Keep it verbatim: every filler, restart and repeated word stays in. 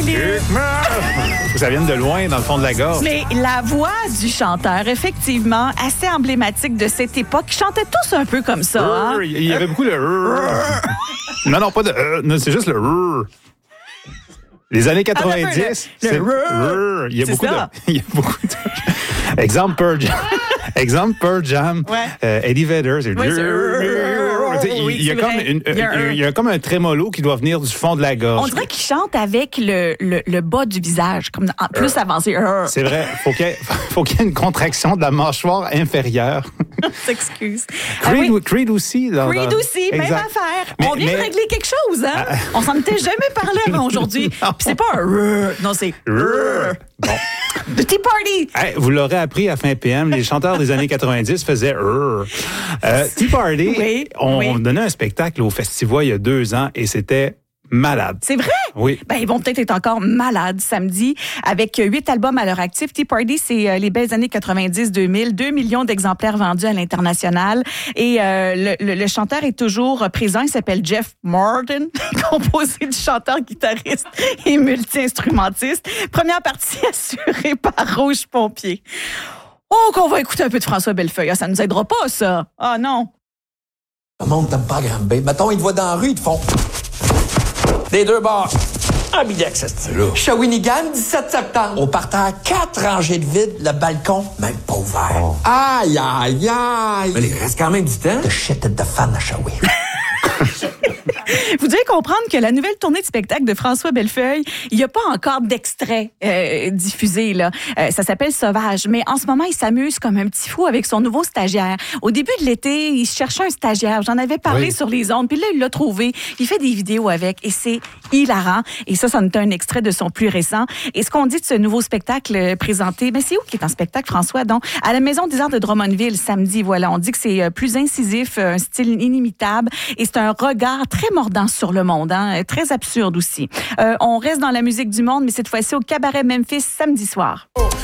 les... Ça vient de loin, dans le fond de la gorge. Mais la voix du chanteur, effectivement, assez emblématique de cette époque, ils chantaient tous un peu comme ça. Hein? Il y avait beaucoup de... non, non, pas de... Non, c'est juste le... Les années quatre-vingt-dix, ah, le, c'est... Le... Il y a c'est beaucoup ça. de... Il y a beaucoup de... Exemple Pearl Jam. Exemple Pearl Jam. Ouais. Euh, Eddie Vedder, c'est... Ouais, c'est... Il, oui, il, y a comme une, il, y a un... il y a comme un trémolo qui doit venir du fond de la gorge. On dirait qu'il chante avec le, le, le bas du visage, comme en plus euh, avancé. C'est vrai. Faut qu'il y ait, faut qu'il y ait une contraction de la mâchoire inférieure. On s'excuse. Creed, ah, oui. Creed aussi. Dans, Creed dans... aussi, exact. même affaire. Mais, on vient mais... de régler quelque chose, hein? Ah. On s'en était jamais parlé avant aujourd'hui. Puis c'est pas un rrr. Non, c'est rrr. Bon. The Tea Party. Hey, vous l'aurez appris à fin P M, les chanteurs des années quatre-vingt-dix faisaient rrr. Euh, Tea Party, oui, on, oui. on donnait un spectacle au Festival il y a deux ans et c'était malade. C'est vrai? Oui. Ben, ils vont peut-être être encore malades samedi. Avec huit albums à leur actif. Tea Party, c'est euh, les belles années quatre-vingt-dix deux mille. Deux millions d'exemplaires vendus à l'international. Et euh, le, le, le chanteur est toujours présent. Il s'appelle Jeff Martin, composé du chanteur, guitariste et multi-instrumentiste. Première partie assurée par Rouge Pompier. Oh, qu'on va écouter un peu de François Bellefeuille. Ah, ça nous aidera pas, ça. Ah, non. Le monde t'aime pas, Granby. Mettons, ils te voient dans la rue, ils te font... Des deux bords. Un bidex, c'est là. Shawinigan, dix-sept septembre. On partait à quatre rangées de vide, le balcon, même pas ouvert. Oh. Aïe, aïe, aïe. Mais il reste quand même du temps. The shit at the fan à Shawi. Vous devez comprendre que la nouvelle tournée de spectacle de François Bellefeuille, il n'y a pas encore d'extrait euh, diffusé, là. Euh, ça s'appelle Sauvage. Mais en ce moment, il s'amuse comme un petit fou avec son nouveau stagiaire. Au début de l'été, il cherchait un stagiaire. J'en avais parlé oui. sur les ondes. Puis là, il l'a trouvé. Il fait des vidéos avec et c'est hilarant. Et ça, ça nous est un extrait de son plus récent. Et ce qu'on dit de ce nouveau spectacle présenté, mais c'est où qui est en spectacle, François? Donc, à la Maison des Arts de Drummondville, samedi. Voilà, on dit que c'est plus incisif, un style inimitable. Et c'est un regard très mordant sur le monde, hein? Très absurde aussi. Euh, on reste dans la musique du monde, mais cette fois-ci au Cabaret Memphis samedi soir.